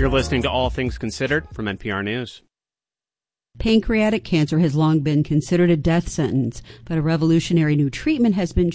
You're listening to All Things Considered from NPR News. Pancreatic cancer has long been considered a death sentence, but a revolutionary new treatment has been